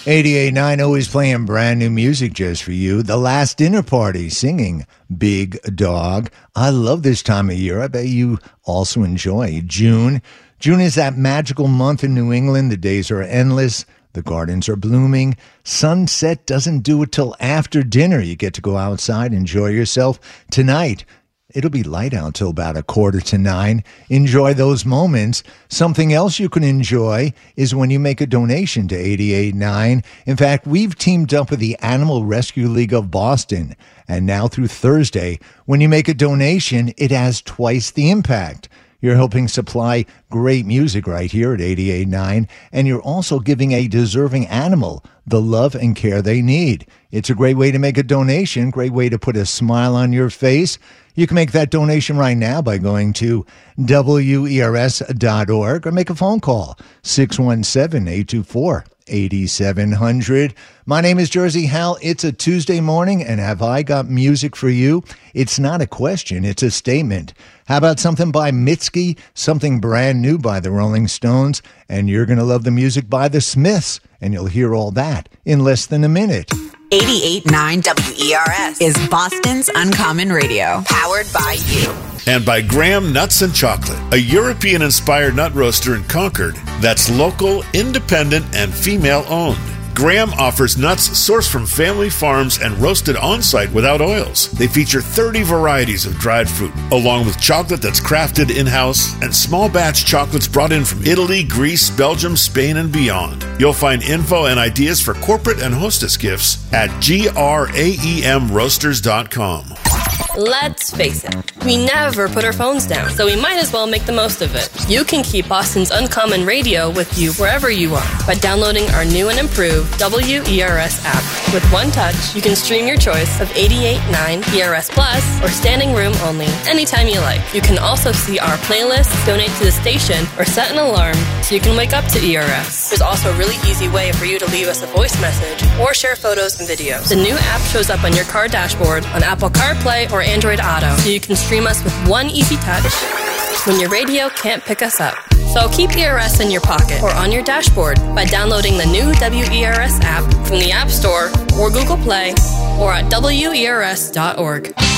88.9 always playing brand new music just for you. The Last Dinner Party singing Big Dog. I love this time of year. I bet you also enjoy June. June is that magical month in New England. The days are endless. The gardens are blooming. Sunset doesn't do it till after dinner. You get to go outside, enjoy yourself. Tonight, it'll be light out till about 8:45. Enjoy those moments. Something else you can enjoy is when you make a donation to 88.9. In fact, we've teamed up with the Animal Rescue League of Boston. And now through Thursday, when you make a donation, it has twice the impact. You're helping supply great music right here at 88.9, and you're also giving a deserving animal the love and care they need. It's a great way to make a donation, great way to put a smile on your face. You can make that donation right now by going to WERS.org or make a phone call, 617-824-8700. My name is Jersey Hal. It's a Tuesday morning, and have I got music for you? It's not a question, it's a statement. How about something by Mitski, something brand new by the Rolling Stones, and you're going to love the music by the Smiths, and you'll hear all that in less than a minute. 88.9 WERS is Boston's Uncommon Radio, powered by you. And by Graham Nuts and Chocolate, a European-inspired nut roaster in Concord that's local, independent, and female-owned. Graham offers nuts sourced from family farms and roasted on-site without oils. They feature 30 varieties of dried fruit, along with chocolate that's crafted in-house and small batch chocolates brought in from Italy, Greece, Belgium, Spain, and beyond. You'll find info and ideas for corporate and hostess gifts at GRAEMroasters.com. Let's face it, we never put our phones down, so we might as well make the most of it. You can keep Boston's Uncommon Radio with you wherever you are by downloading our new and improved WERS app. With one touch, you can stream your choice of 88.9 ERS Plus or Standing Room Only anytime you like. You can also see our playlists, donate to the station, or set an alarm so you can wake up to ERS. There's also a really easy way for you to leave us a voice message or share photos and videos. The new app shows up on your car dashboard on Apple CarPlay or Android Auto, so you can stream us with one easy touch when your radio can't pick us up. So keep ERS in your pocket or on your dashboard by downloading the new WERS app from the App Store or Google Play or at WERS.org.